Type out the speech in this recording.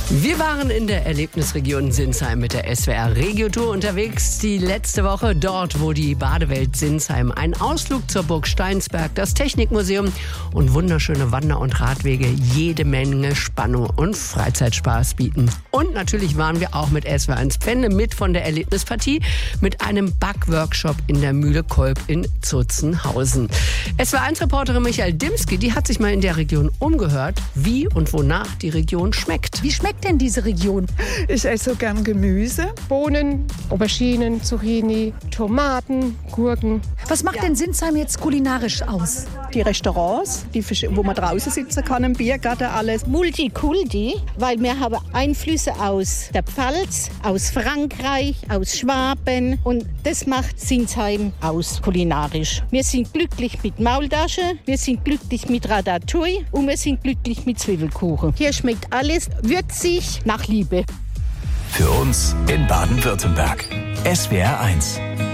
Wir waren in der Erlebnisregion Sinsheim mit der SWR Regio-Tour unterwegs. Die letzte Woche dort, wo die Badewelt Sinsheim, ein Ausflug zur Burg Steinsberg, das Technikmuseum und wunderschöne Wander- und Radwege jede Menge Spannung und Freizeitspaß bieten. Und natürlich waren wir auch mit SWR1 Pfände mit von der Erlebnispartie mit einem Backworkshop in der Mühle Kolb in Zutzenhausen. SWR1-Reporterin Michael Dimski, die hat sich mal in der Region umgehört, wie und wonach die Region schmeckt. Wie schmeckt denn diese Region? Ich esse so gern Gemüse. Bohnen, Auberginen, Zucchini, Tomaten, Gurken. Was macht denn Sinsheim jetzt kulinarisch aus? Die Restaurants, wo man draußen sitzen kann, im Biergarten, alles. Multikulti, weil wir haben Einflüsse aus der Pfalz, aus Frankreich, aus Schwaben und das macht Sinsheim aus kulinarisch. Wir sind glücklich mit Maultasche, wir sind glücklich mit Ratatouille und wir sind glücklich mit Zwiebelkuchen. Hier schmeckt alles würzig nach Liebe. Für uns in Baden-Württemberg. SWR1